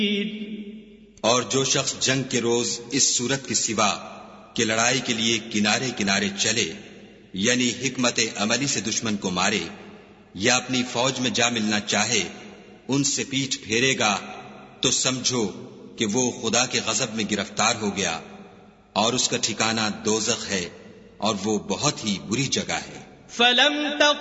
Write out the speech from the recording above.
और जो शख्स जंग के रोज इस सूरत के सिवा कि लड़ाई के लिए किनारे किनारे चले, यानी हिकमत अमली से दुश्मन को मारे या अपनी फौज में जा मिलना चाहे, उनसे पीठ फेरेगा तो समझो कि वो खुदा के गजब में गिरफ्तार हो गया और उसका ठिकाना दोज़ख है और वो बहुत ही बुरी जगह है।